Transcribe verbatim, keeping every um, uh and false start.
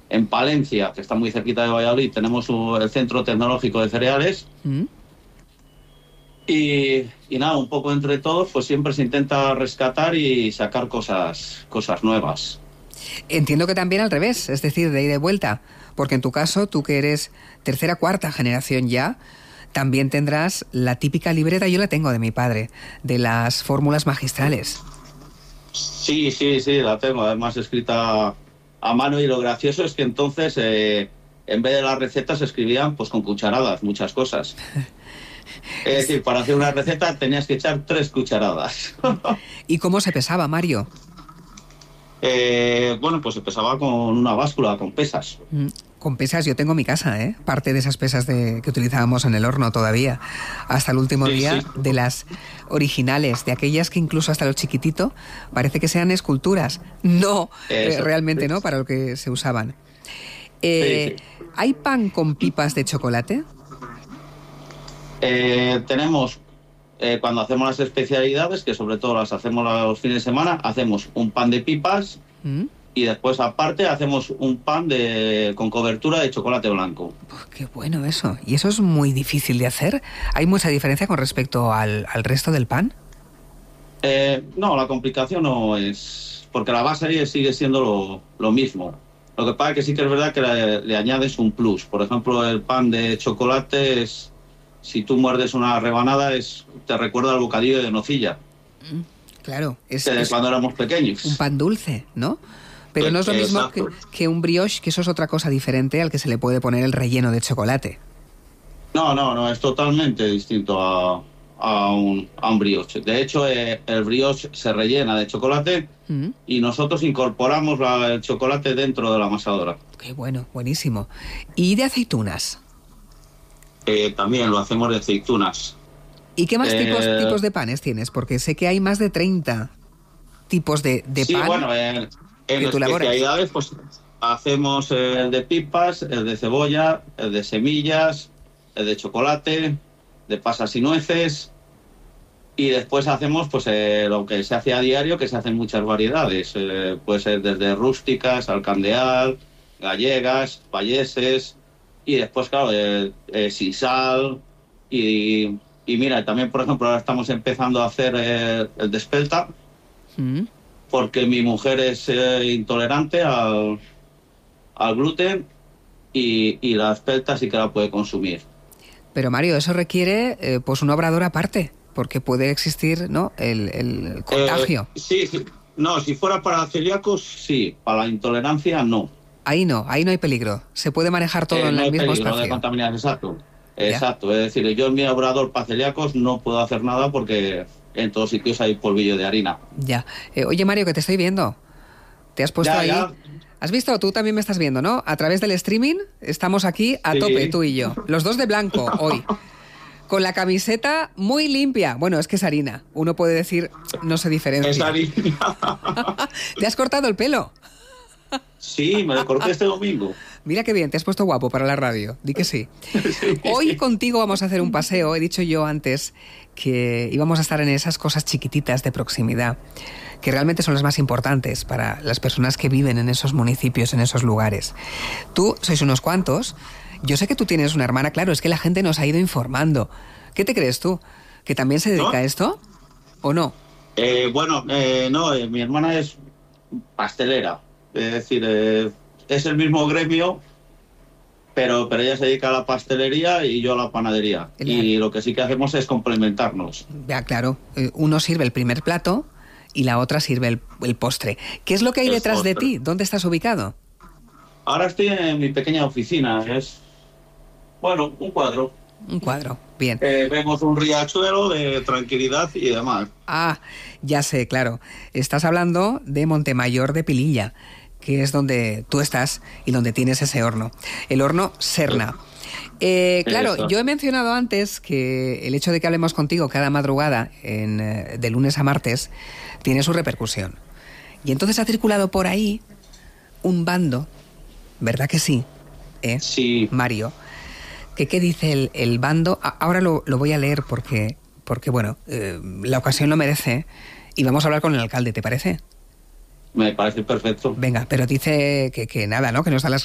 en Palencia, que está muy cerquita de Valladolid, tenemos un, el Centro Tecnológico de Cereales. ¿Mm? Y, y nada, un poco entre todos, pues siempre se intenta rescatar y sacar cosas, cosas nuevas. Entiendo que también al revés, es decir, de ida y vuelta, porque en tu caso, tú que eres tercera, cuarta generación ya, también tendrás la típica libreta, yo la tengo de mi padre, de las fórmulas magistrales. Sí, sí, sí, la tengo, además escrita a mano, y lo gracioso es que entonces, eh, en vez de las recetas, se escribían pues con cucharadas, muchas cosas. Es decir, para hacer una receta tenías que echar tres cucharadas. ¿Y cómo se pesaba, Mario? Eh, bueno, pues se pesaba con una báscula, con pesas. Mm, con pesas, yo tengo en mi casa, ¿eh? Parte de esas pesas de, que utilizábamos en el horno todavía, hasta el último sí, día, sí. De las originales, de aquellas que incluso hasta lo chiquitito parece que sean esculturas. No, eh, realmente sí. No, para lo que se usaban. Eh, sí, sí. ¿Hay pan con pipas de chocolate? Eh, tenemos, eh, cuando hacemos las especialidades, que sobre todo las hacemos los fines de semana, hacemos un pan de pipas ¿Mm? Y después aparte hacemos un pan de, con cobertura de chocolate blanco. Oh, qué bueno eso. ¿Y eso es muy difícil de hacer? ¿Hay mucha diferencia con respecto al, al resto del pan? Eh, no, la complicación no es... porque la base sigue siendo lo, lo mismo. Lo que pasa es que sí que es verdad que le, le añades un plus. Por ejemplo, el pan de chocolate es... Si tú muerdes una rebanada, es, te recuerda al bocadillo de nocilla. Mm, claro. Es, que de es cuando éramos pequeños. Un pan dulce, ¿no? Pero no es lo mismo que, que un brioche, que eso es otra cosa diferente al que se le puede poner el relleno de chocolate. No, no, no, es totalmente distinto a, a, un, a un brioche. De hecho, eh, el brioche se rellena de chocolate ¿Mm? Y nosotros incorporamos la, el chocolate dentro de la amasadora. Qué bueno, buenísimo. ¿Y de aceitunas? Eh, también lo hacemos de aceitunas. ¿Y qué más eh, tipos, tipos de panes tienes? Porque sé que hay más de treinta tipos de, de sí, pan. Sí, bueno, eh, en especialidades pues hacemos el de pipas, el de cebolla, el de semillas, el de chocolate, de pasas y nueces, y después hacemos pues eh, lo que se hace a diario, que se hacen muchas variedades, eh, puede ser desde rústicas, alcandeal, gallegas, payeses, y después claro, eh, eh, sin sal, y, y mira, también por ejemplo ahora estamos empezando a hacer eh, el de espelta, ¿Mm? Porque mi mujer es eh, intolerante al, al gluten y, y la espelta sí que la puede consumir. Pero Mario, eso requiere eh, pues un obrador aparte, porque puede existir, ¿no?, el, el contagio. Eh, sí, sí, no, si fuera para celíacos, sí, para la intolerancia, no. Ahí no, ahí no hay peligro, se puede manejar todo eh, en no el mismo peligro, espacio. No de contaminación, exacto, exacto, es decir, yo en mi obrador para celíacos no puedo hacer nada porque... En todos sitios hay polvillo de harina. Ya. Eh, oye, Mario, que te estoy viendo. ¿Te has puesto ya, ahí? Ya. ¿Has visto? Tú también me estás viendo, ¿no? A través del streaming estamos aquí a sí. tope, tú y yo. Los dos de blanco hoy. Con la camiseta muy limpia. Bueno, es que es harina. Uno puede decir, no se diferencia. Es harina. ¿Te has cortado el pelo? Sí, me lo corté este domingo. Mira qué bien, te has puesto guapo para la radio. Di que sí. sí. Hoy contigo vamos a hacer un paseo. He dicho yo antes que íbamos a estar en esas cosas chiquititas de proximidad, que realmente son las más importantes para las personas que viven en esos municipios, en esos lugares. Tú sois unos cuantos. Yo sé que tú tienes una hermana, claro, es que la gente nos ha ido informando. ¿Qué te crees tú? ¿Que también se dedica ¿No? a esto? ¿O no? Eh, bueno, eh, no, eh, mi hermana es pastelera. Es decir, eh, es el mismo gremio, pero, pero ella se dedica a la pastelería y yo a la panadería. El... Y lo que sí que hacemos es complementarnos. Ya, claro. Uno sirve el primer plato y la otra sirve el, el postre. ¿Qué es lo que hay el detrás postre. de ti? ¿Dónde estás ubicado? Ahora estoy en mi pequeña oficina. Es, bueno, un cuadro. Un cuadro, bien. Eh, vemos un riachuelo de tranquilidad y demás. Ah, ya sé, claro. Estás hablando de Montemayor de Pililla, que es donde tú estás y donde tienes ese horno. El horno Serna. Eh, claro, Eso. Yo he mencionado antes que el hecho de que hablemos contigo cada madrugada, en, de lunes a martes, tiene su repercusión. Y entonces ha circulado por ahí un bando, ¿verdad que sí? ¿Eh? Sí. Mario. ¿Qué, qué dice el, el bando? Ahora lo, lo voy a leer porque, porque bueno, eh, la ocasión lo merece y vamos a hablar con el alcalde, ¿te parece? Me parece perfecto. Venga, pero dice que, que nada, ¿no? Que nos da las